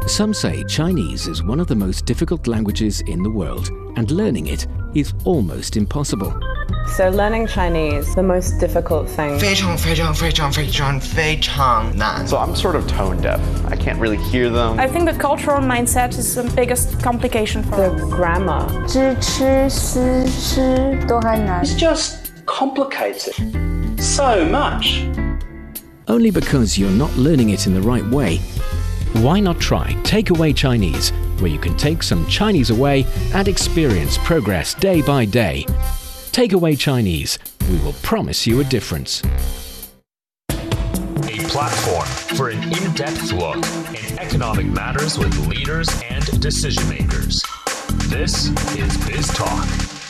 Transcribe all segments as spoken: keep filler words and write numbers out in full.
Some say Chinese is one of the most difficult languages in the world, and learning it is almost impossible. So learning Chinese, the most difficult thing. 非常非常非常非常非常难. So I'm sort of tone deaf. I can't really hear them. I think the cultural mindset is the biggest complication for The us. grammar. 知吃思诗都还难. It's just complicated so much. Only because you're not learning it in the right way. Why not try Takeaway Chinese, where you can take some Chinese away and experience progress day by day. Takeaway Chinese. We will promise you a difference. A platform for an in-depth look in economic matters with leaders and decision makers. This is Biz Talk.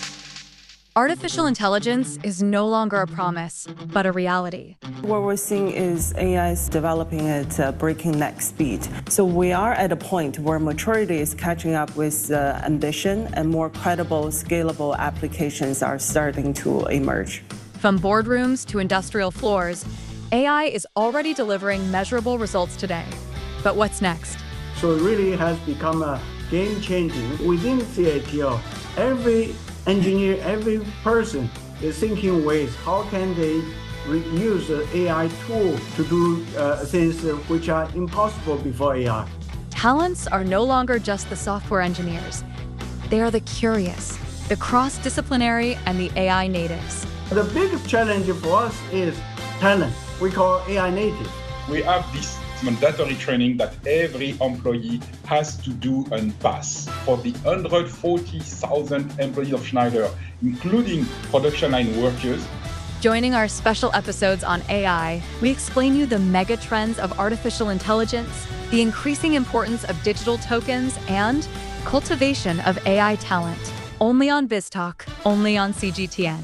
Artificial intelligence is no longer a promise, but a reality. What we're seeing is A I is developing at uh, breakneck speed. So we are at a point where maturity is catching up with uh, ambition, and more credible, scalable applications are starting to emerge. From boardrooms to industrial floors, A I is already delivering measurable results today. But what's next? So it really has become a game changing within C A T L. Every engineer, every person is thinking ways, how can they use the A I tool to do uh, things which are impossible before A I. Talents are no longer just the software engineers. They are the curious, the cross-disciplinary, and the A I natives. The biggest challenge for us is talent. We call A I native. We have this mandatory training that every employee has to do and pass. For the one hundred forty thousand employees of Schneider, including production line workers. Joining our special episodes on A I, we explain you the mega trends of artificial intelligence, the increasing importance of digital tokens, and cultivation of A I talent. Only on BizTalk, only on C G T N.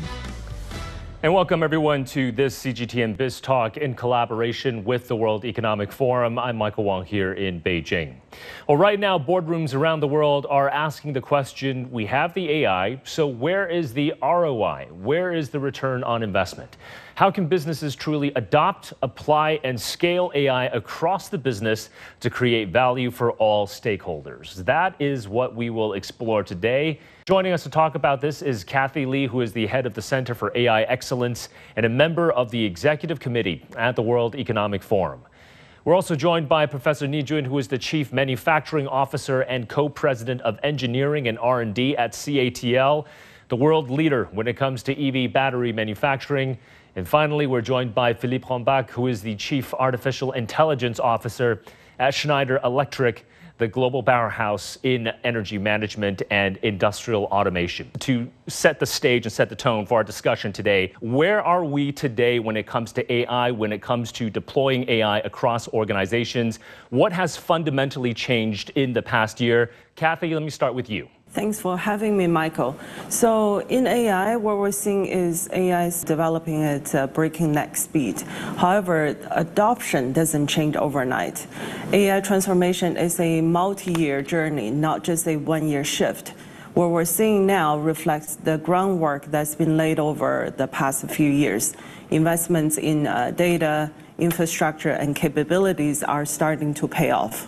And welcome everyone to this C G T N Biz Talk in collaboration with the World Economic Forum. I'm Michael Wong here in Beijing. Well, right now, boardrooms around the world are asking the question, we have the A I, so where is the R O I? Where is the return on investment? How can businesses truly adopt, apply, and scale A I across the business to create value for all stakeholders? That is what we will explore today. Joining us to talk about this is Kathy Lee, who is the head of the Center for A I Excellence and a member of the Executive Committee at the World Economic Forum. We're also joined by Professor Ni Jun, who is the Chief Manufacturing Officer and Co-President of Engineering and R and D at C A T L, the world leader when it comes to E V battery manufacturing. And finally, we're joined by Philippe Rombach, who is the Chief Artificial Intelligence Officer at Schneider Electric, the global powerhouse in energy management and industrial automation. To set the stage and set the tone for our discussion today, where are we today when it comes to A I, when it comes to deploying A I across organizations? What has fundamentally changed in the past year? Kathy, let me start with you. Thanks for having me, Michael. So in A I, what we're seeing is A I is developing at uh, breakneck speed. However, adoption doesn't change overnight. A I transformation is a multi-year journey, not just a one-year shift. What we're seeing now reflects the groundwork that's been laid over the past few years. Investments in uh, data, infrastructure, and capabilities are starting to pay off.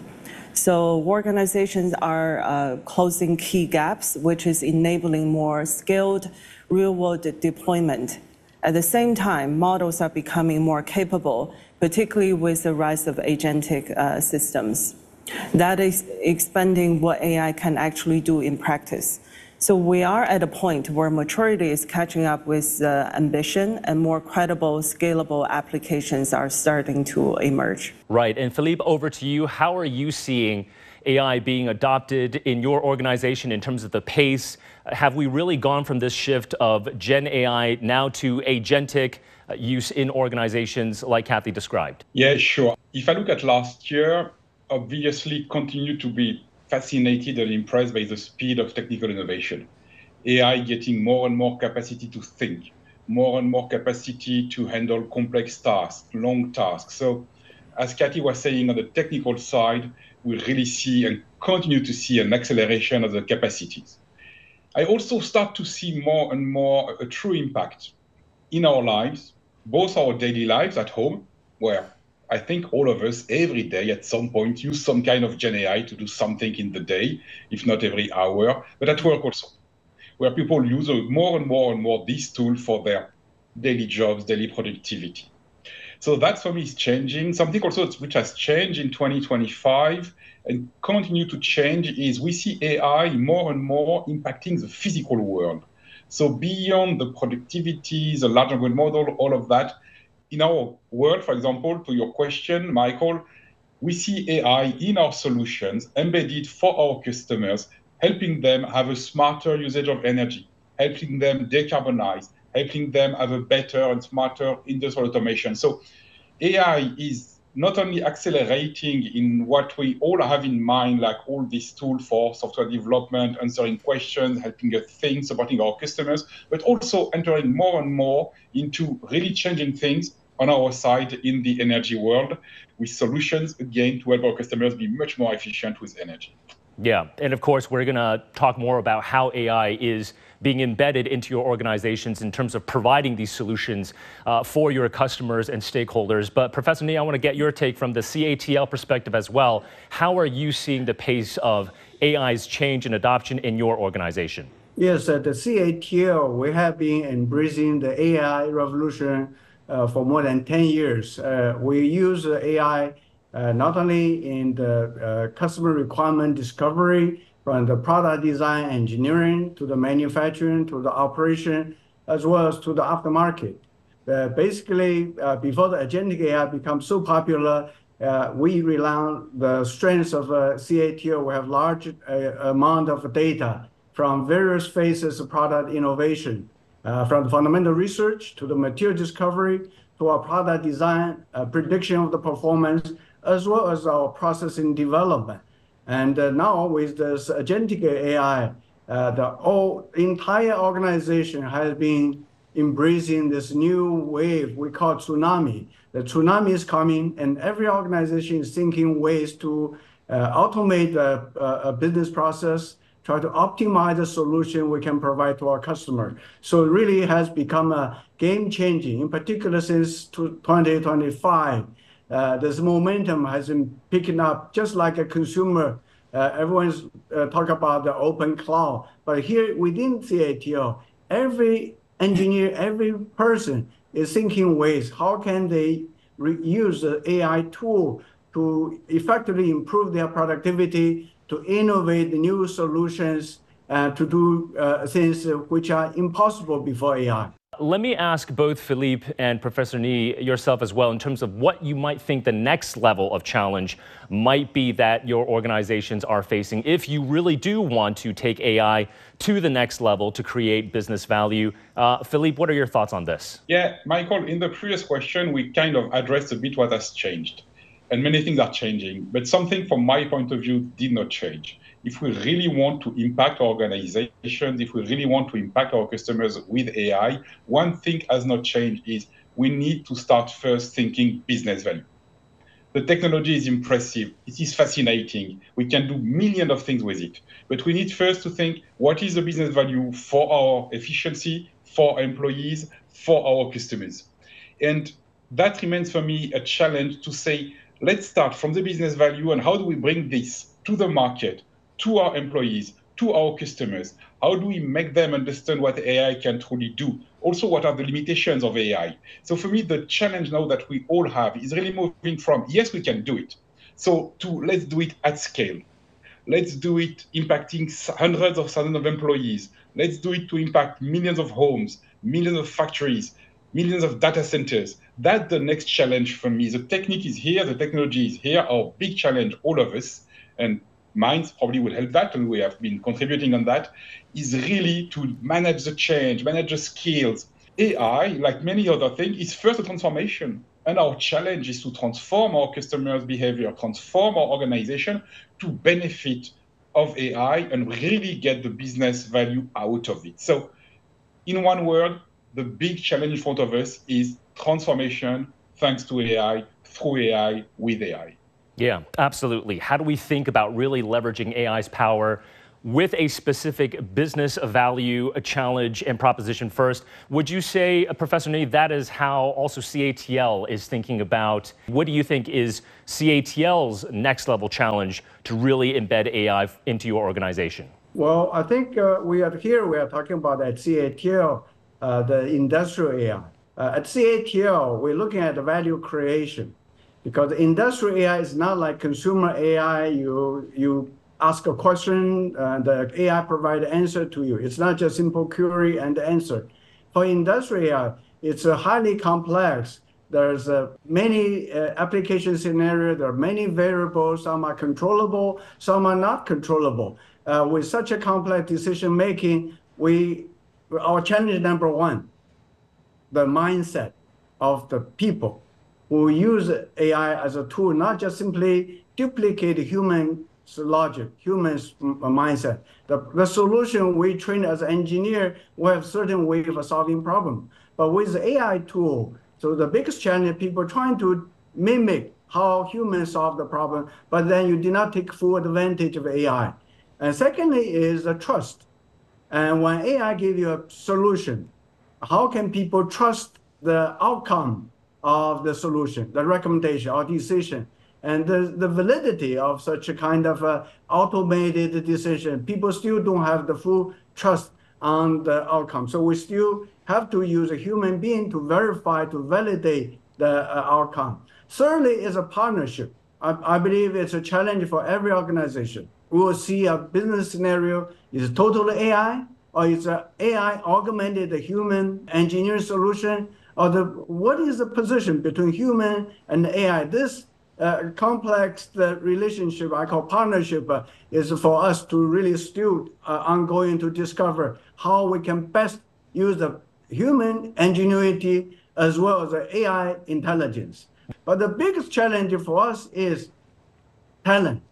So organizations are uh, closing key gaps, which is enabling more skilled real-world deployment. At the same time, models are becoming more capable, particularly with the rise of agentic uh, systems. That is expanding what A I can actually do in practice. So we are at a point where maturity is catching up with uh, ambition, and more credible, scalable applications are starting to emerge. Right. And Philippe, over to you. How are you seeing A I being adopted in your organization in terms of the pace? Have we really gone from this shift of Gen A I now to agentic uh, use in organizations like Kathy described? Yeah, sure. If I look at last year, obviously continue to be fascinated and impressed by the speed of technical innovation. A I getting more and more capacity to think, more and more capacity to handle complex tasks, long tasks. So as Kathy was saying, on the technical side, we really see and continue to see an acceleration of the capacities. I also start to see more and more a true impact in our lives, both our daily lives at home, where I think all of us every day at some point use some kind of Gen A I to do something in the day, if not every hour, but at work also, where people use more and more and more this tool for their daily jobs, daily productivity. So that for me is changing. Something also which has changed in twenty twenty-five and continue to change is we see A I more and more impacting the physical world. So beyond the productivity, the large language model, all of that, in our world, for example, to your question, Michael, we see A I in our solutions embedded for our customers, helping them have a smarter usage of energy, helping them decarbonize, helping them have a better and smarter industrial automation. So A I is not only accelerating in what we all have in mind, like all these tools for software development, answering questions, helping us think, supporting our customers, but also entering more and more into really changing things on our side in the energy world with solutions, again, to help our customers be much more efficient with energy. Yeah, and of course, we're going to talk more about how A I is being embedded into your organizations in terms of providing these solutions uh, for your customers and stakeholders. But Professor Ni, I want to get your take from the C A T L perspective as well. How are you seeing the pace of A I's change and adoption in your organization? Yes, at the C A T L, we have been embracing the A I revolution uh, for more than ten years. Uh, we use A I Uh, not only in the uh, customer requirement discovery, from the product design engineering to the manufacturing to the operation, as well as to the aftermarket. Uh, basically, uh, before the agentic A I becomes so popular, uh, we rely on the strengths of uh, C A T L. We have large uh, amount of data from various phases of product innovation, uh, from the fundamental research to the material discovery to our product design, uh, prediction of the performance, as well as our processing development. And uh, now with this agentic A I, uh, the whole entire organization has been embracing this new wave we call tsunami. The tsunami is coming, and every organization is thinking ways to uh, automate the uh, a business process, try to optimize the solution we can provide to our customer. So it really has become a game changing, in particular since twenty twenty-five. Uh, this momentum has been picking up, just like a consumer. Uh, everyone's uh, talk about the open cloud, but here within C A T L, every engineer, every person is thinking ways, how can they use the A I tool to effectively improve their productivity, to innovate new solutions, and to do uh, things which are impossible before A I. Let me ask both Philippe and Professor Ni, yourself as well, in terms of what you might think the next level of challenge might be that your organizations are facing if you really do want to take A I to the next level to create business value. Uh, Philippe, what are your thoughts on this? Yeah, Michael, in the previous question, we kind of addressed a bit what has changed. And many things are changing, but something from my point of view did not change. If we really want to impact our organizations, if we really want to impact our customers with A I, one thing has not changed is we need to start first thinking business value. The technology is impressive. It is fascinating. We can do millions of things with it. But we need first to think, what is the business value for our efficiency, for our employees, for our customers? And that remains for me a challenge to say, let's start from the business value and how do we bring this to the market, to our employees, to our customers? How do we make them understand what A I can truly do? Also, what are the limitations of A I? So for me, the challenge now that we all have is really moving from, yes, we can do it, so to let's do it at scale. Let's do it impacting hundreds of thousands of employees. Let's do it to impact millions of homes, millions of factories, millions of data centers. That's the next challenge for me. The technique is here, the technology is here. Our big challenge, all of us, and Minds probably will help that, and we have been contributing on that, is really to manage the change, manage the skills. A I, like many other things, is first a transformation. And our challenge is to transform our customers' behavior, transform our organization to benefit of A I and really get the business value out of it. So in one word, the big challenge in front of us is transformation thanks to A I, through A I, with A I. Yeah, absolutely. How do we think about really leveraging A I's power with a specific business value, a challenge, and proposition first. Would you say, uh, Professor Nee, that is how also C A T L is thinking about? What do you think is C A T L's next level challenge to really embed A I into your organization? Well, I think uh, we are here, we are talking about at C A T L, uh, the industrial A I. Uh, at C A T L, we're looking at the value creation, because industrial A I is not like consumer A I. You, you ask a question, and the A I provides an answer to you. It's not just simple query and answer. For industrial A I, it's a highly complex. There's uh, many uh, application scenarios. There are many variables. Some are controllable, some are not controllable. Uh, with such a complex decision making, we our challenge number one, the mindset of the people who use A I as a tool, not just simply duplicate human logic, human mindset. The, the solution we train as an engineer, we have certain way of solving problem. But with the A I tool, so the biggest challenge, people trying to mimic how humans solve the problem, but then you did not take full advantage of A I. And secondly is the trust. And when A I gives you a solution, how can people trust the outcome of the solution, the recommendation or decision, and the, the validity of such a kind of uh, automated decision? People still don't have the full trust on the outcome. So we still have to use a human being to verify, to validate the uh, outcome. Thirdly is a partnership. I, I believe it's a challenge for every organization. We will see a business scenario is totally A I, or it's an A I augmented the human engineering solution, or the what is the position between human and A I? This uh, complex the relationship I call partnership uh, is for us to really still uh, ongoing to discover how we can best use the human ingenuity as well as the A I intelligence. But the biggest challenge for us is talent,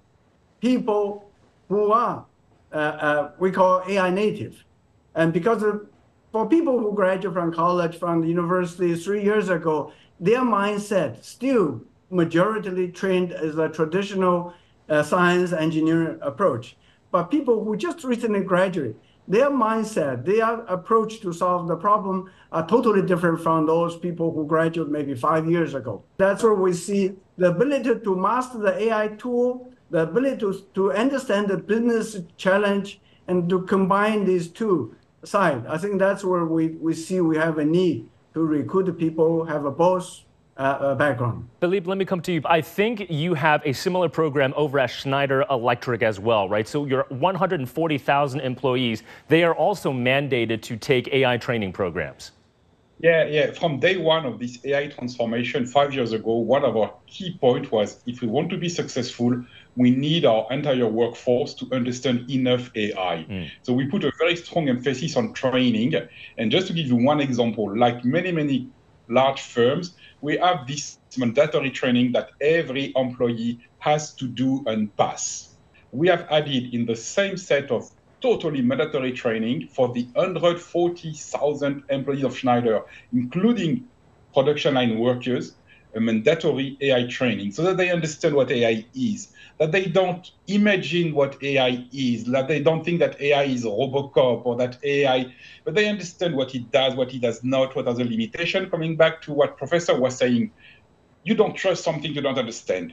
people who are uh, uh, we call A I native. And because of, for people who graduate from college, from the university three years ago, their mindset still majority trained as a traditional uh, science engineering approach. But people who just recently graduate, their mindset, their approach to solve the problem are totally different from those people who graduated maybe five years ago. That's where we see the ability to master the A I tool, the ability to, to understand the business challenge, and to combine these two sides. I think that's where we, we see we have a need to recruit people who have a both uh, background. Philippe, let me come to you. I think you have a similar program over at Schneider Electric as well, right? So your one hundred forty thousand employees, they are also mandated to take A I training programs. Yeah, yeah. From day one of this A I transformation five years ago, one of our key points was if we want to be successful, we need our entire workforce to understand enough A I. Mm. So we put a very strong emphasis on training. And just to give you one example, like many, many large firms, we have this mandatory training that every employee has to do and pass. We have added in the same set of totally mandatory training for the one hundred forty thousand employees of Schneider, including production line workers, a mandatory A I training so that they understand what A I is, that they don't imagine what A I is, that they don't think that A I is Robocop or that A I, but they understand what it does, what it does not, what are the limitations. Coming back to what Professor was saying, you don't trust something you don't understand.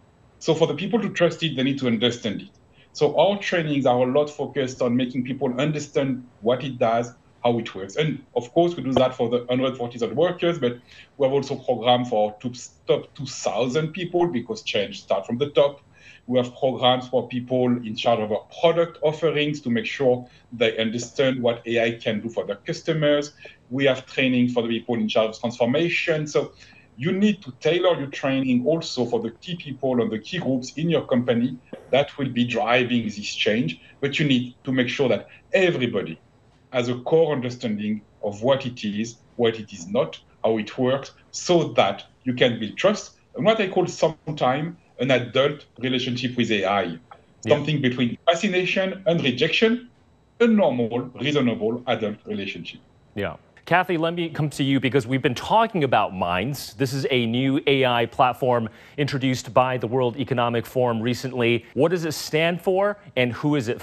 So for the people to trust it, they need to understand it. So our trainings are a lot focused on making people understand what it does, how it works. And of course, we do that for the one hundred forty thousand workers, but we have also programs for top two thousand people because change starts from the top. We have programs for people in charge of our product offerings to make sure they understand what A I can do for their customers. We have training for the people in charge of transformation. So you need to tailor your training also for the key people and the key groups in your company that will be driving this change. But you need to make sure that everybody has a core understanding of what it is, what it is not, how it works, so that you can build trust and what I call sometimes an adult relationship with A I. Yeah. Something between fascination and rejection, a normal, reasonable adult relationship. Yeah. Kathy, let me come to you because we've been talking about Minds. This is a new A I platform introduced by the World Economic Forum recently. What does it stand for and who is it for?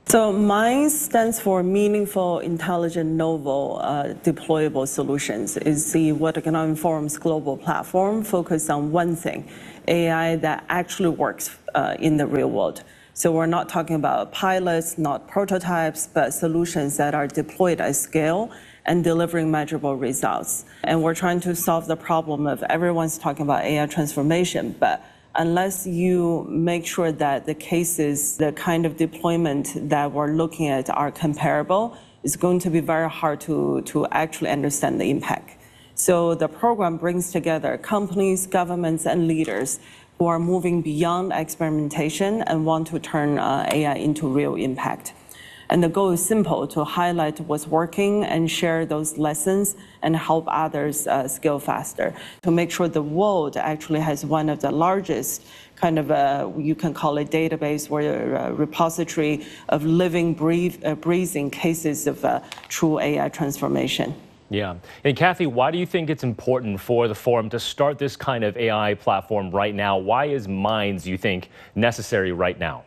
So MINDS stands for Meaningful, Intelligent, Novel, uh, Deployable Solutions. It's the World Economic Forum's global platform focused on one thing, A I that actually works uh, in the real world. So we're not talking about pilots, not prototypes, but solutions that are deployed at scale and delivering measurable results. And we're trying to solve the problem of everyone's talking about A I transformation, but unless you make sure that the cases, the kind of deployment that we're looking at are comparable, it's going to be very hard to, to actually understand the impact. So the program brings together companies, governments, and leaders who are moving beyond experimentation and want to turn uh, A I into real impact. And the goal is simple, to highlight what's working and share those lessons and help others uh, scale faster, to make sure the world actually has one of the largest kind of, uh, you can call it database or a repository of living, breathe, uh, breathing cases of uh, true A I transformation. Yeah. And Kathy, why do you think it's important for the forum to start this kind of A I platform right now? Why is MINDS, you think, necessary right now?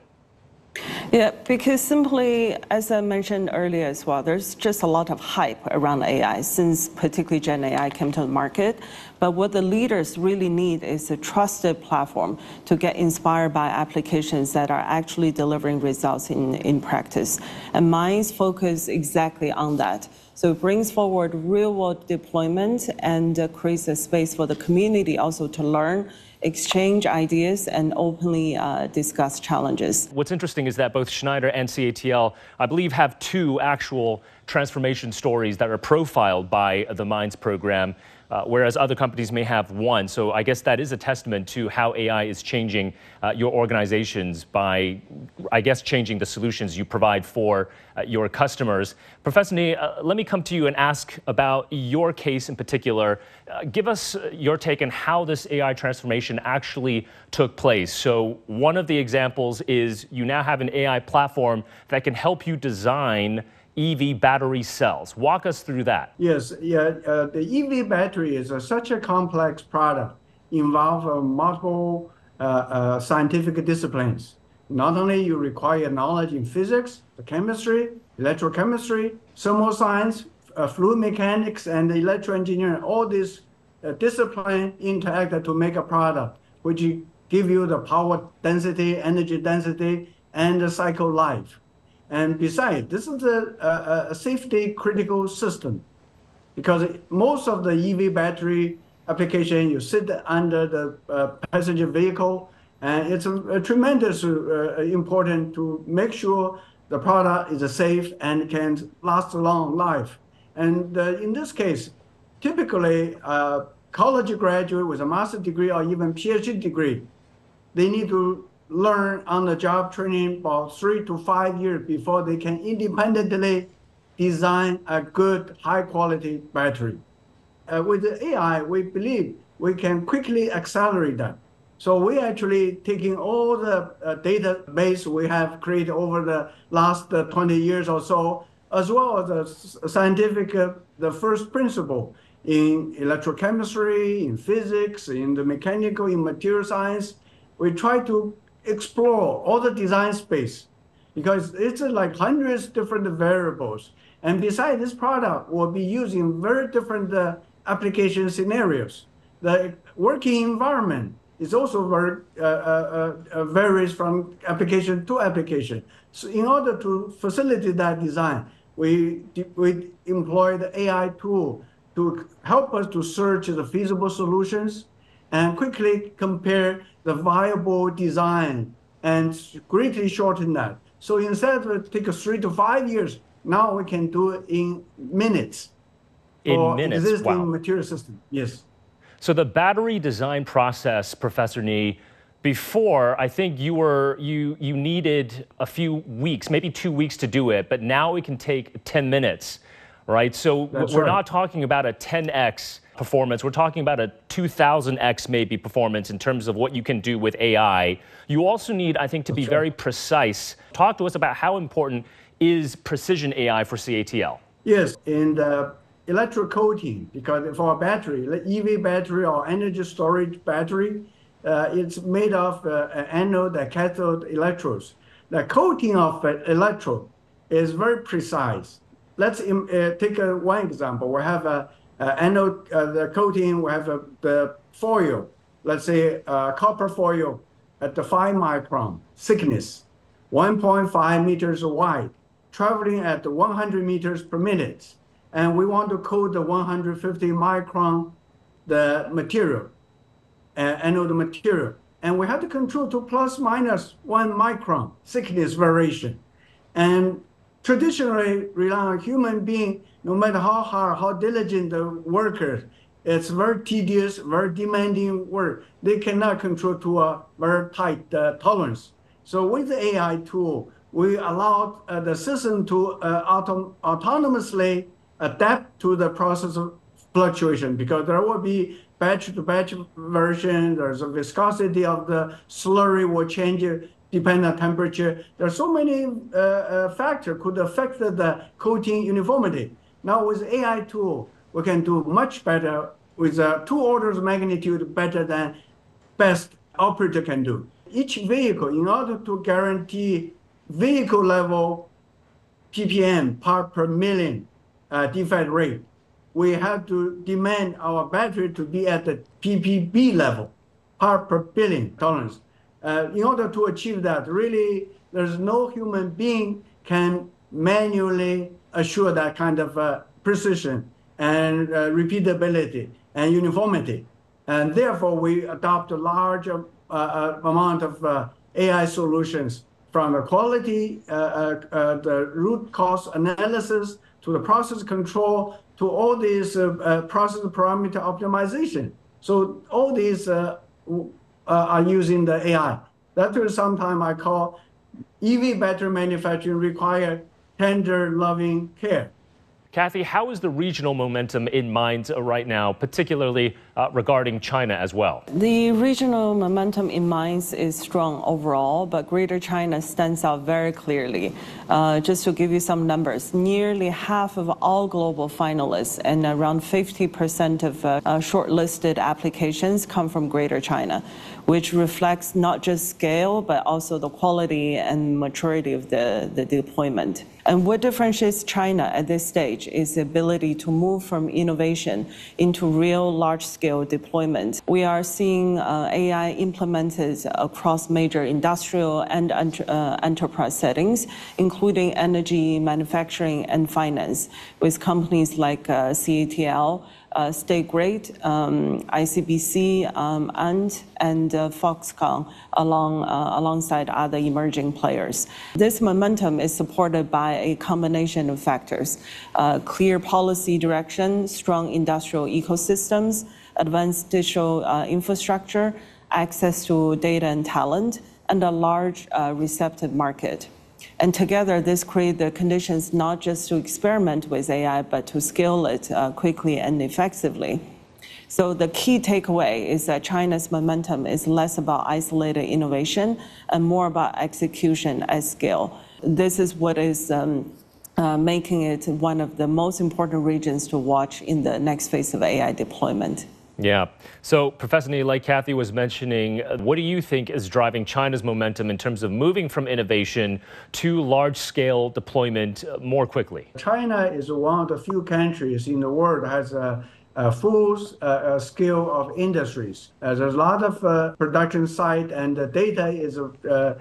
Yeah, because simply, as I mentioned earlier as well, there's just a lot of hype around A I since particularly Gen A I came to the market. But what the leaders really need is a trusted platform to get inspired by applications that are actually delivering results in, in practice. And MINDS focus exactly on that. So it brings forward real-world deployment and uh, creates a space for the community also to learn, exchange ideas, and openly uh, discuss challenges. What's interesting is that both Schneider and C A T L, I believe, have two actual transformation stories that are profiled by the MINDS program, uh, whereas other companies may have one. So I guess that is a testament to how A I is changing uh, your organizations by, I guess, changing the solutions you provide for uh, your customers. Professor Ni, uh, let me come to you and ask about your case in particular. Uh, give us your take on how this A I transformation actually took place. So one of the examples is you now have an A I platform that can help you design E V battery cells. Walk us through that. Yes, yeah, uh, the E V battery is a, such a complex product, involve uh, multiple uh, uh, scientific disciplines. Not only you require knowledge in physics, chemistry, electrochemistry, thermal science, uh, fluid mechanics, and electroengineering. All these uh, disciplines interact to make a product, which give you the power density, energy density, and the cycle life. And besides, this is a, a, a safety critical system, because most of the E V battery application, you sit under the uh, passenger vehicle, and it's a, a tremendous uh, important to make sure the product is safe and can last a long life. And uh, in this case, typically, a college graduate with a master's degree or even PhD degree, they need to learn on-the-job training about three to five years before they can independently design a good, high-quality battery. Uh, with the A I, we believe we can quickly accelerate that. So we actually taking all the uh, database we have created over the last uh, twenty years or so, as well as the scientific, uh, the first principle in electrochemistry, in physics, in the mechanical, in material science. We try to explore all the design space, because it's like hundreds of different variables. And besides, this product will be used in very different uh, application scenarios. The working environment is also very uh, uh, uh, varies from application to application. So in order to facilitate that design, we, we employ the A I tool to help us to search the feasible solutions and quickly compare the viable design and greatly shorten that. So instead of take three to five years, now we can do it in minutes. In for minutes, existing wow. material system, yes. So the battery design process, Professor Ni, before, I think you were you you needed a few weeks, maybe two weeks to do it, but now it can take ten minutes, right? So That's we're right. not talking about a ten X performance. We're talking about a two thousand X maybe performance in terms of what you can do with A I. You also need, I think, to be That's very right. precise. Talk to us about how important is precision A I for C A T L? Yes, in the electrocoating, because for a battery, the E V battery or energy storage battery, uh, it's made of uh, an anode and cathode electrodes. The coating of an electrode is very precise. Let's uh, take uh, one example. We have a, a anode, uh, the coating, we have a, the foil, let's say uh, copper foil at the five micron thickness, one point five meters wide, traveling at one hundred meters per minute. And we want to coat the one hundred fifty micron, the material, uh, anode material. And we have to control to plus minus one micron thickness variation. And traditionally rely on human being, no matter how hard, how diligent the workers, it's very tedious, very demanding work. They cannot control to a very tight uh, tolerance. So with the A I tool, we allow uh, the system to uh, auto autonomously adapt to the process of fluctuation, because there will be batch-to-batch version, there's a viscosity of the slurry will change depending on temperature. There are so many uh, uh, factors could affect the, the coating uniformity. Now with A I tool, we can do much better with uh, two orders of magnitude better than best operator can do. Each vehicle, in order to guarantee vehicle level P P M, part per million uh, defect rate, we have to demand our battery to be at the P P B level, part per billion tolerance. Uh, in order to achieve that, really, there's no human being can manually assure that kind of uh, precision and uh, repeatability and uniformity. And therefore, we adopt a large uh, uh, amount of uh, A I solutions, from the quality, uh, uh, uh, the root cause analysis, to the process control, to all these uh, uh, process parameter optimization. So all these uh, uh, are using the A I. That is sometimes I call E V battery manufacturing require tender, loving care. Kathy, how is the regional momentum in mind right now, particularly uh, regarding China as well? The regional momentum in mines is strong overall, but Greater China stands out very clearly. Uh, just to give you some numbers, nearly half of all global finalists and around fifty percent of uh, uh, shortlisted applications come from Greater China, which reflects not just scale, but also the quality and maturity of the, the deployment. And what differentiates China at this stage is the ability to move from innovation into real large-scale deployment. We are seeing uh, A I implemented across major industrial and uh, enterprise settings, including energy, manufacturing, and finance, with companies like uh, C A T L, Uh, State Grid, um, I C B C, um, and and uh, Foxconn, along uh, alongside other emerging players. This momentum is supported by a combination of factors: uh, clear policy direction, strong industrial ecosystems, advanced digital uh, infrastructure, access to data and talent, and a large uh, receptive market. And together, this creates the conditions not just to experiment with A I, but to scale it uh, quickly and effectively. So the key takeaway is that China's momentum is less about isolated innovation and more about execution at scale. This is what is um, uh, making it one of the most important regions to watch in the next phase of A I deployment. Yeah. So, Professor Ni, like Kathy was mentioning, what do you think is driving China's momentum in terms of moving from innovation to large-scale deployment more quickly? China is one of the few countries in the world that has a, a full uh, scale of industries. Uh, there's a lot of uh, production site, and the data is uh, uh,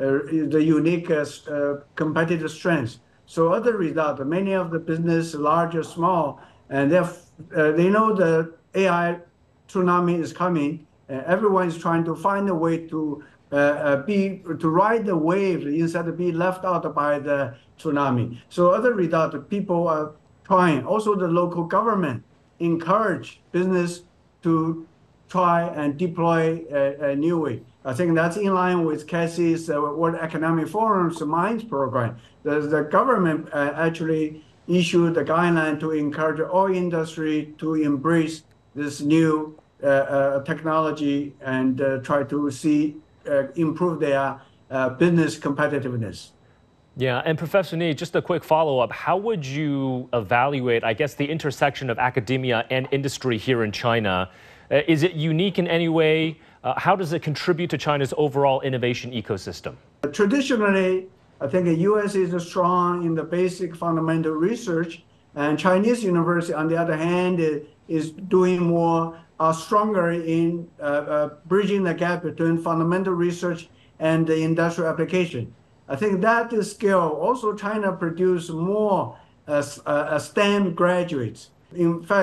the unique uh, competitive strength. So, as a result, many of the business, large or small, and uh, they know the A I tsunami is coming. Uh, everyone is trying to find a way to uh, uh, be to ride the wave instead of be left out by the tsunami. So as a result, people are trying. Also, the local government encourage business to try and deploy a, a new way. I think that's in line with Cassie's uh, World Economic Forum's MINDS program. The, the government uh, actually issued a guideline to encourage all industry to embrace this new uh, uh, technology and uh, try to see uh, improve their uh, business competitiveness. Yeah, and Professor Ni, just a quick follow-up. How would you evaluate, I guess, the intersection of academia and industry here in China? Uh, is it unique in any way? Uh, how does it contribute to China's overall innovation ecosystem? Traditionally, I think the U S is strong in the basic fundamental research, and Chinese university, on the other hand, is doing more, are stronger in uh, uh, bridging the gap between fundamental research and the industrial application. I think that is scale. Also, China produce more uh, uh, STEM graduates. In fact,